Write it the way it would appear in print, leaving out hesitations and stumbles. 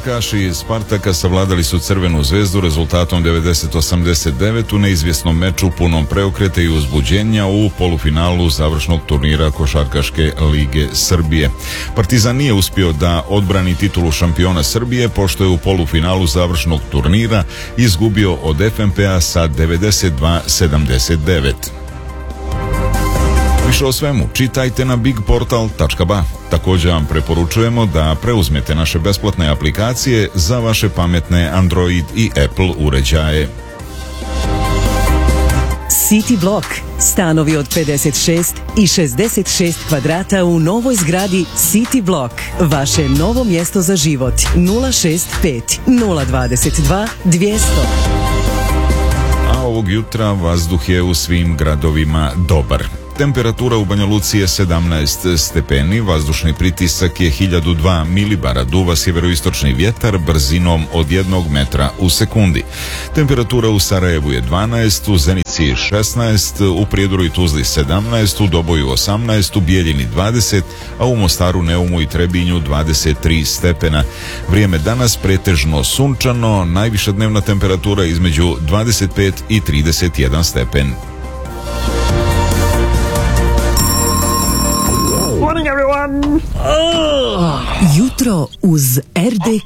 Košarkaši iz Spartaka savladali su Crvenu zvezdu rezultatom 90-89 u neizvjesnom meču punom preokreta i uzbuđenja u polufinalu završnog turnira Košarkaške lige Srbije. Partizan nije uspio da odbrani titulu šampiona Srbije, pošto je u polufinalu završnog turnira izgubio od FNP-a sa 92-79. Više o svemu čitajte na bigportal.ba. Također vam preporučujemo da preuzmete naše besplatne aplikacije za vaše pametne Android i Apple uređaje. City Block. Stanovi od 56 i 66 kvadrata u novoj zgradi City Block. Vaše novo mjesto za život. 065 022 200. A ovog jutra vazduh je u svim gradovima dobar. Temperatura u Banja Luci je 17 stepeni, vazdušni pritisak je 1002 milibara, duva sjeveroistočni vjetar brzinom od 1 metra u sekundi. Temperatura u Sarajevu je 12, u Zenici 16, u Prijedoru i Tuzli 17, u Doboju 18, u Bijeljini 20, a u Mostaru, Neumu i Trebinju 23 stepena. Vrijeme danas pretežno sunčano, najviša dnevna temperatura između 25 i 31 stepen. Jutro uz RDK.